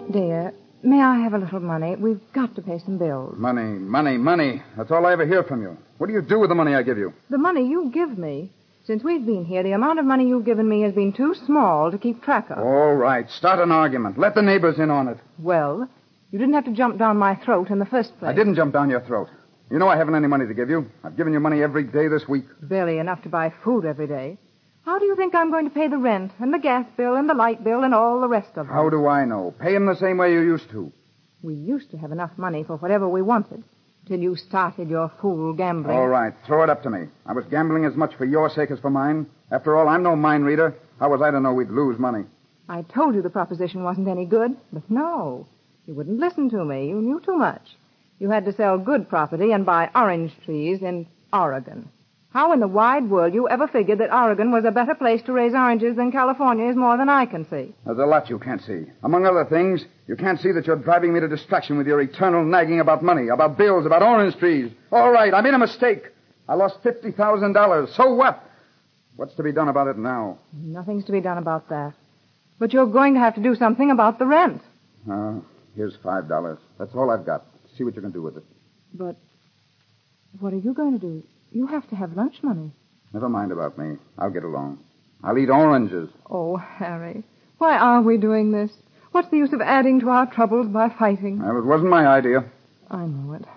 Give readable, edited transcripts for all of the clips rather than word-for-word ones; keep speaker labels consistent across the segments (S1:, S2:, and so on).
S1: Dear, may I have a little money? We've got to pay some bills.
S2: Money. That's all I ever hear from you. What do you do with the money I give you?
S1: The money you give me. Since we've been here, the amount of money you've given me has been too small to keep track of.
S2: All right. Start an argument. Let the neighbors in on it.
S1: Well, you didn't have to jump down my throat in the first place.
S2: I didn't jump down your throat. You know I haven't any money to give you. I've given you money every day this week.
S1: Barely enough to buy food every day. How do you think I'm going to pay the rent and the gas bill and the light bill and all the rest of them?
S2: How do I know? Pay him the same way you used to.
S1: We used to have enough money for whatever we wanted. Till you started your fool gambling.
S2: All right. Throw it up to me. I was gambling as much for your sake as for mine. After all, I'm no mind reader. How was I to know we'd lose money?
S1: I told you the proposition wasn't any good, but no. You wouldn't listen to me. You knew too much. You had to sell good property and buy orange trees in Oregon. How in the wide world you ever figured that Oregon was a better place to raise oranges than California is more than I can see.
S2: There's a lot you can't see. Among other things, you can't see that you're driving me to distraction with your eternal nagging about money, about bills, about orange trees. All right, I made a mistake. I lost $50,000. So what? What's to be done about it now?
S1: Nothing's to be done about that. But you're going to have to do something about the rent.
S2: Here's $5. That's all I've got. See what you can do with it.
S1: But what are you going to do? You have to have lunch money.
S2: Never mind about me. I'll get along. I'll eat oranges.
S1: Oh, Harry, why are we doing this? What's the use of adding to our troubles by fighting?
S2: It wasn't my idea.
S1: I know it.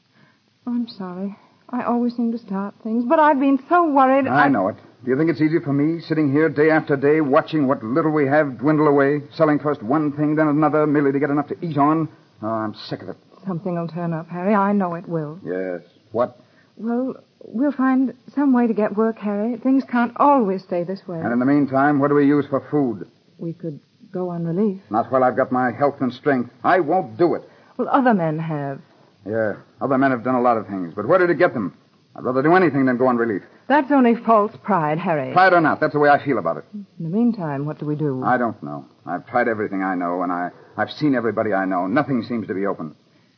S1: I'm sorry. I always seem to start things, but I've been so worried.
S2: I know it. Do you think it's easy for me, sitting here day after day, watching what little we have dwindle away, selling first one thing, then another, merely to get enough to eat on? Oh, I'm sick of it.
S1: Something will turn up, Harry. I know it will.
S2: Yes. What?
S1: Well, we'll find some way to get work, Harry. Things can't always stay this way.
S2: And in the meantime, what do we use for food?
S1: We could go on relief.
S2: Not while I've got my health and strength. I won't do it.
S1: Well, other men have.
S2: Yeah, other men have done a lot of things. But where did it get them? I'd rather do anything than go on relief.
S1: That's only false pride, Harry.
S2: Pride or not, that's the way I feel about it.
S1: In the meantime, what do we do?
S2: I don't know. I've tried everything I know, and I've seen everybody I know. Nothing seems to be open.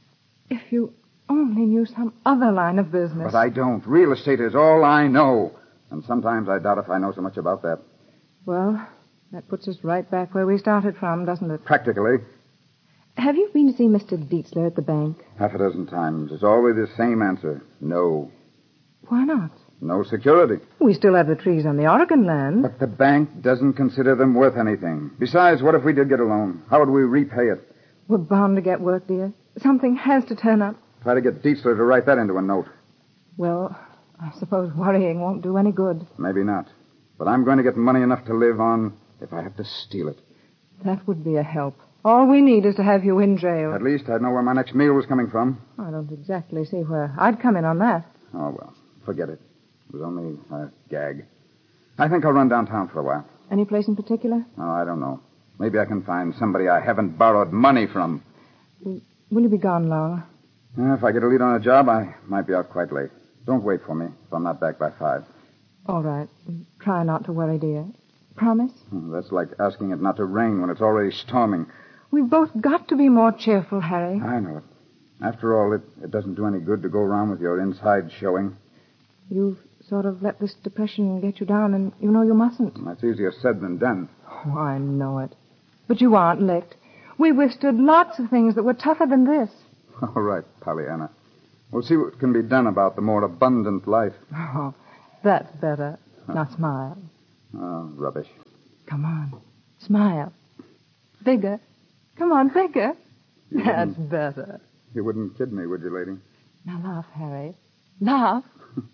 S1: If you only knew some other line of business.
S2: But I don't. Real estate is all I know. And sometimes I doubt if I know so much about that.
S1: Well, that puts us right back where we started from, doesn't it?
S2: Practically.
S1: Have you been to see Mr. Dietzler at the bank?
S2: Half a dozen times. It's always the same answer. No.
S1: Why not?
S2: No security.
S1: We still have the trees on the Oregon land.
S2: But the bank doesn't consider them worth anything. Besides, what if we did get a loan? How would we repay it?
S1: We're bound to get work, dear. Something has to turn up.
S2: Try to get Dietzler to write that into a note.
S1: Well, I suppose worrying won't do any good.
S2: Maybe not. But I'm going to get money enough to live on if I have to steal it.
S1: That would be a help. All we need is to have you in jail.
S2: At least I'd know where my next meal was coming from.
S1: I don't exactly see where I'd come in on that.
S2: Oh, well, forget it. It was only a gag. I think I'll run downtown for a while.
S1: Any place in particular?
S2: Oh, I don't know. Maybe I can find somebody I haven't borrowed money from.
S1: Will you be gone long?
S2: If I get a lead on a job, I might be out quite late. Don't wait for me if I'm not back by 5.
S1: All right. Try not to worry, dear. Promise?
S2: That's like asking it not to rain when it's already storming.
S1: We've both got to be more cheerful, Harry.
S2: I know it. After all, it doesn't do any good to go around with your inside showing.
S1: You've sort of let this depression get you down, and you know you mustn't.
S2: That's easier said than done.
S1: Oh, I know it. But you aren't licked. We withstood lots of things that were tougher than this.
S2: All right, Pollyanna. We'll see what can be done about the more abundant life.
S1: Oh, that's better. Now smile.
S2: Oh, rubbish.
S1: Come on. Smile. Bigger. Come on, bigger. That's better.
S2: You wouldn't kid me, would you, lady?
S1: Now laugh, Harry. Laugh.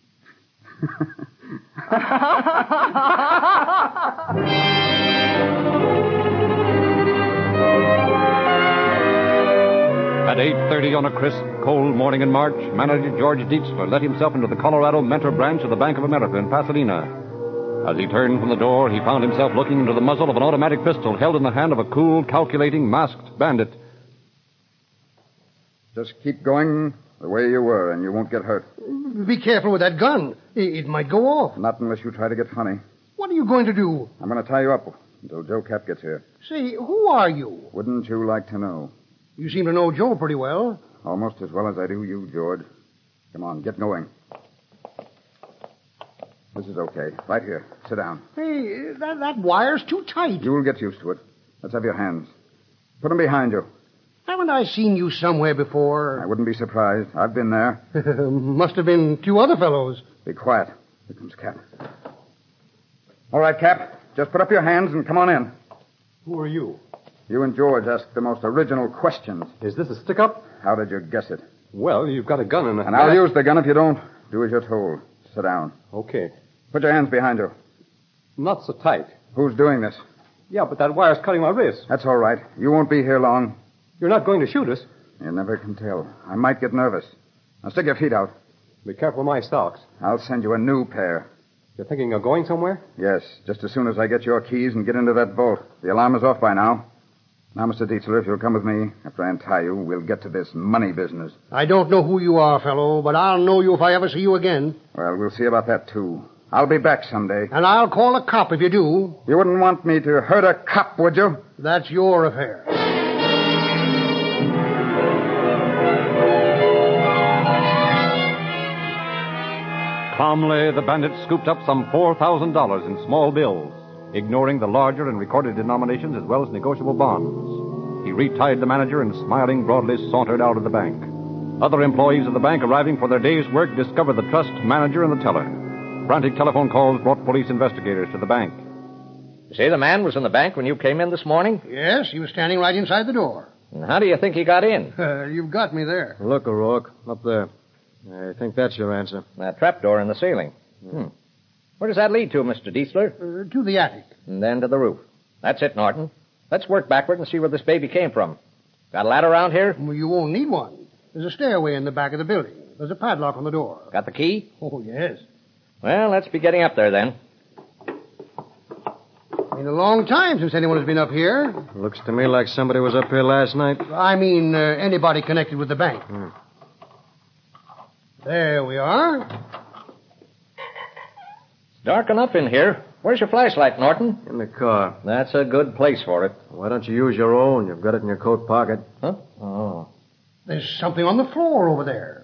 S3: At 8:30 on a crisp, cold morning in March, manager George Dietzler let himself into the Colorado Mentor branch of the Bank of America in Pasadena. As he turned from the door, he found himself looking into the muzzle of an automatic pistol held in the hand of a cool, calculating, masked bandit.
S2: Just keep going the way you were, and you won't get hurt.
S4: Be careful with that gun. It might go off.
S2: Not unless you try to get funny.
S4: What are you going to do?
S2: I'm going to tie you up until Joe Cap gets here.
S4: Say, who are you?
S2: Wouldn't you like to know?
S4: You seem to know Joe pretty well.
S2: Almost as well as I do you, George. Come on, get going. This is okay. Right here. Sit down.
S4: Hey, that wire's too tight.
S2: You'll get used to it. Let's have your hands. Put them behind you.
S4: Haven't I seen you somewhere
S2: I
S4: before?
S2: wouldn't be surprised. I've been there.
S4: Must have been two other fellows.
S2: Be quiet. Here comes Cap. All right, Cap. Just put up your hands and come on in.
S5: Who are you?
S2: You and George asked the most original questions.
S5: Is this a stick-up?
S2: How did you guess it?
S5: Well, you've got a gun in the...
S2: And I'll use the gun if you don't. Do as you're told. Sit down.
S5: Okay.
S2: Put your hands behind you.
S5: Not so tight.
S2: Who's doing this?
S5: Yeah, but that wire's cutting my wrist.
S2: That's all right. You won't be here long.
S5: You're not going to shoot us.
S2: You never can tell. I might get nervous. Now stick your feet out.
S5: Be careful of my socks.
S2: I'll send you a new pair.
S5: You're thinking of going somewhere?
S2: Yes, just as soon as I get your keys and get into that vault. The alarm is off by now. Now, Mr. Dietzler, if you'll come with me, after I untie you, we'll get to this money business.
S4: I don't know who you are, fellow, but I'll know you if I ever see you again.
S2: Well, we'll see about that, too. I'll be back someday.
S4: And I'll call a cop if you do.
S2: You wouldn't want me to hurt a cop, would you?
S4: That's your affair.
S3: Calmly, the bandit scooped up some $4,000 in small bills, ignoring the larger and recorded denominations as well as negotiable bonds. He retied the manager and, smiling broadly, sauntered out of the bank. Other employees of the bank arriving for their day's work discovered the trust manager and the teller. Frantic telephone calls brought police investigators to the bank.
S6: You say the man was in the bank when you came in this morning?
S4: Yes, he was standing right inside the door.
S6: And how do you think he got in?
S4: You've got me there.
S7: Look, O'Rourke, up there. I think that's your answer.
S6: That trapdoor in the ceiling. Where does that lead to, Mr. Dietzler?
S4: To the attic.
S6: And then to the roof. That's it, Norton. Let's work backward and see where this baby came from. Got a ladder around here?
S4: Well, you won't need one. There's a stairway in the back of the building. There's a padlock on the door.
S6: Got the key?
S4: Oh, yes.
S6: Well, let's be getting up there then.
S4: Been a long time since anyone has been up here.
S7: Looks to me like somebody was up here last night.
S4: I mean, anybody connected with the bank. There we are.
S6: It's dark enough in here. Where's your flashlight, Norton?
S7: In the car.
S6: That's a good place for it.
S7: Why don't you use your own? You've got it in your coat pocket.
S6: Huh? Oh.
S4: There's something on the floor over there.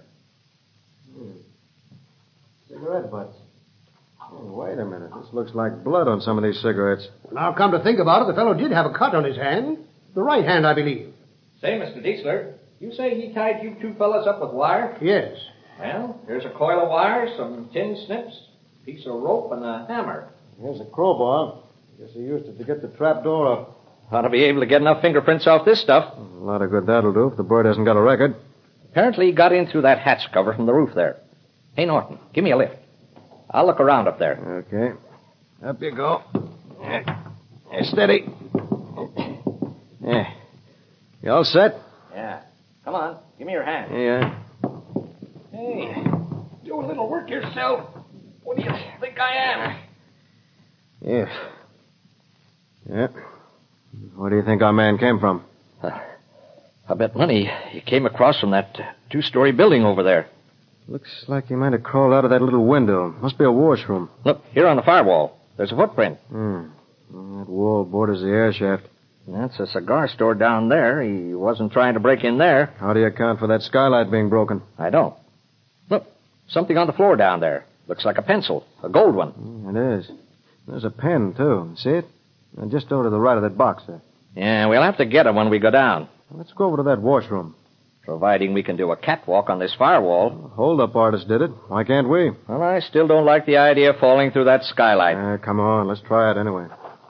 S7: Cigarette butts. Oh, wait a minute. This looks like blood on some of these cigarettes.
S4: Now, come to think about it, the fellow did have a cut on his hand. The right hand, I believe.
S6: Say, Mr. Dietzler, you say he tied you two fellas up with wire?
S4: Yes.
S6: Well, here's a coil of wire, some tin snips, a piece of rope, and a hammer.
S7: Here's a crowbar. Guess he used it to get the trap door up.
S6: Ought to be able to get enough fingerprints off this stuff.
S7: A lot of good that'll do if the bird hasn't got a record.
S6: Apparently he got in through that hatch cover from the roof there. Hey, Norton, give me a lift. I'll look around up there.
S7: Okay. Up you go. Steady. Yeah. You all set?
S6: Yeah. Come on, give me your hand.
S7: Yeah.
S6: Hey, do a little work yourself. What do you think I am?
S7: Yeah. Yeah. Where do you think our man came from?
S6: I bet money he came across from that two-story building over there.
S7: Looks like he might have crawled out of that little window. Must be a washroom.
S6: Look, here on the firewall. There's a footprint.
S7: That wall borders the air shaft.
S6: That's a cigar store down there. He wasn't trying to break in there.
S7: How do you account for that skylight being broken?
S6: I don't. Look, something on the floor down there. Looks like a pencil. A gold one.
S7: It is. There's a pen, too. See it? Just over to the right of that box there.
S6: Yeah, we'll have to get it when we go down.
S7: Let's go over to that washroom.
S6: Providing we can do a catwalk on this firewall.
S7: Hold-up artist did it. Why can't we?
S6: Well, I still don't like the idea of falling through that skylight.
S7: Come on. Let's try it anyway.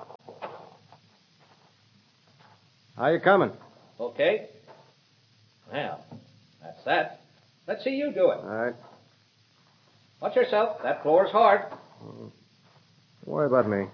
S7: How you coming?
S6: Okay. Well, that's that. Let's see you do it.
S7: All right.
S6: Watch yourself. That floor's hard.
S7: Don't worry about me.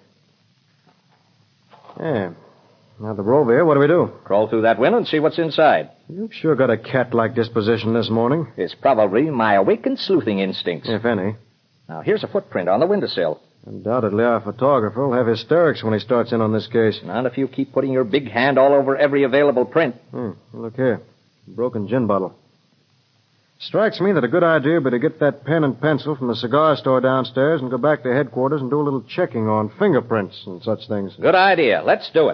S7: Yeah. Now that we're over here, what do we do?
S6: Crawl through that window and see what's inside.
S7: You've sure got a cat-like disposition this morning.
S6: It's probably my awakened sleuthing instincts.
S7: If any.
S6: Now, here's a footprint on the windowsill.
S7: Undoubtedly, our photographer will have hysterics when he starts in on this case.
S6: Not if you keep putting your big hand all over every available print.
S7: Look here. Broken gin bottle. Strikes me that a good idea would be to get that pen and pencil from the cigar store downstairs and go back to headquarters and do a little checking on fingerprints and such things.
S6: Good idea. Let's do it.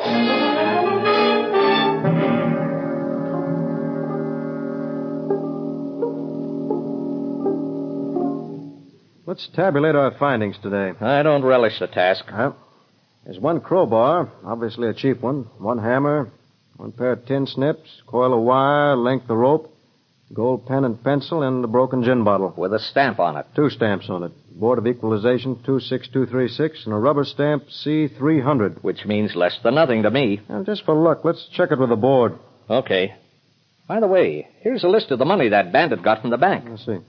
S7: Let's tabulate our findings today.
S6: I don't relish the task.
S7: There's one crowbar, obviously a cheap one, one hammer, One pair of tin snips, coil of wire, length of rope, gold pen and pencil, and a broken gin bottle.
S6: With a stamp on it.
S7: 2 stamps on it. Board of Equalization 26236 and a rubber stamp C300.
S6: Which means less than nothing to me.
S7: Now, just for luck, let's check it with the board.
S6: Okay. By the way, here's a list of the money that bandit got from the bank.
S7: Let's see.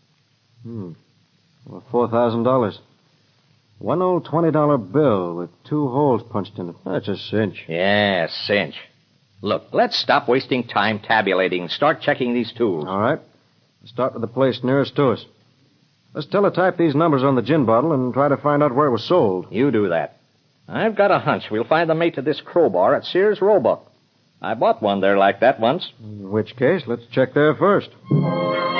S7: Well, $4,000. One old $20 bill with 2 holes punched in it. That's a cinch.
S6: Yeah, cinch. Look, let's stop wasting time tabulating and start checking these tools.
S7: All right. Let's start with the place nearest to us. Let's teletype these numbers on the gin bottle and try to find out where it was sold.
S6: You do that. I've got a hunch we'll find the mate to this crowbar at Sears Roebuck. I bought one there like that once.
S7: In which case, let's check there first.